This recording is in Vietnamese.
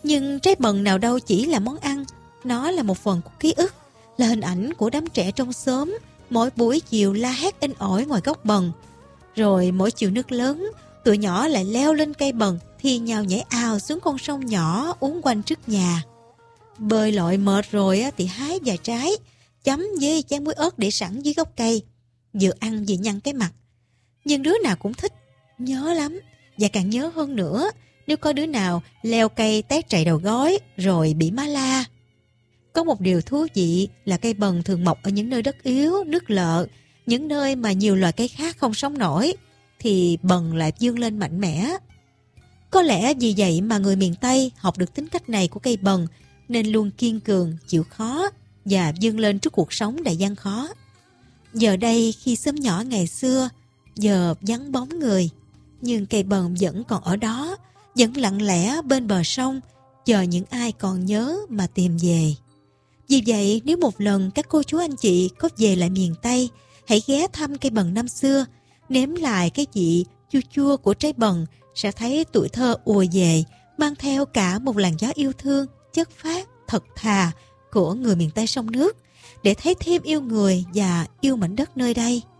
Nhưng trái bần nào đâu chỉ là món ăn, nó là một phần của ký ức, là hình ảnh của đám trẻ trong xóm, mỗi buổi chiều la hét inh ỏi ngoài góc bần. Rồi mỗi chiều nước lớn, tụi nhỏ lại leo lên cây bần, thi nhau nhảy ào xuống con sông nhỏ uốn quanh trước nhà. Bơi lội mệt rồi thì hái vài trái, chấm với chén muối ớt để sẵn dưới gốc cây, vừa ăn vừa nhăn cái mặt. Nhưng đứa nào cũng thích, nhớ lắm, và càng nhớ hơn nữa nếu có đứa nào leo cây té trầy đầu gối rồi bị má la. Có một điều thú vị là cây bần thường mọc ở những nơi đất yếu, nước lợ, những nơi mà nhiều loài cây khác không sống nổi, thì bần lại vươn lên mạnh mẽ. Có lẽ vì vậy mà người miền Tây học được tính cách này của cây bần, nên luôn kiên cường, chịu khó và vươn lên trước cuộc sống đầy gian khó. Giờ đây khi xóm nhỏ ngày xưa giờ vắng bóng người, nhưng cây bần vẫn còn ở đó, vẫn lặng lẽ bên bờ sông, chờ những ai còn nhớ mà tìm về. Vì vậy nếu một lần các cô chú anh chị có về lại miền Tây, hãy ghé thăm cây bần năm xưa, nếm lại cái vị chua chua của trái bần, sẽ thấy tuổi thơ ùa về, mang theo cả một làn gió yêu thương, chất phác, thật thà của người miền Tây sông nước, để thấy thêm yêu người và yêu mảnh đất nơi đây.